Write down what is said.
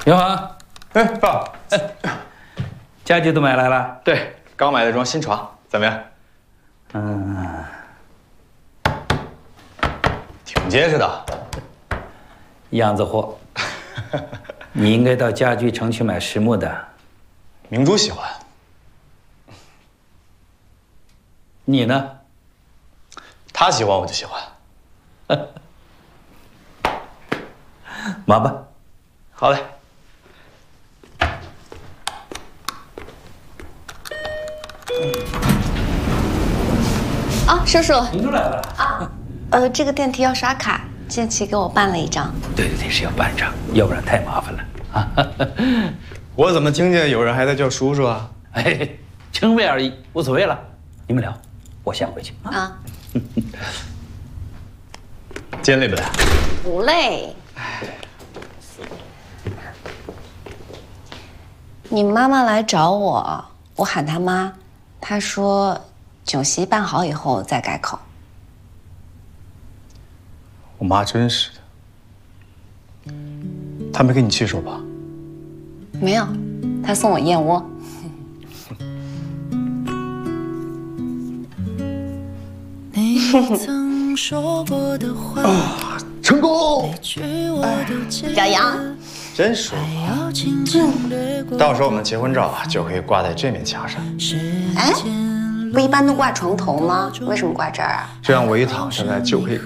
刘航， 哎，爸， 家具都买来了？ 对，刚买了张新床，怎么样？挺结实的， 样子货。你应该到家具城去买实木的。 明珠喜欢。 你呢？ 他喜欢我就喜欢。 忙吧。 好嘞。 啊，叔叔明珠来了啊，这个电梯要刷卡，建奇给我办了一张。 对，是要办张，要不然太麻烦了啊。 我怎么听见有人还在叫叔叔啊？ 哎，称谓而已，无所谓了。你们聊，我先回去啊。 今天累不累？ 不累。你妈妈来找我，我喊她妈，她说酒席办好以后再改口。 我妈真是的，她没给你气受吧？ 没有，她送我燕窝。 成功！ 小杨， 真舒服。到时候我们结婚照就可以挂在这面墙上。 哎，不一般都挂床头吗？为什么挂这儿啊？ 这样我一躺下来就可以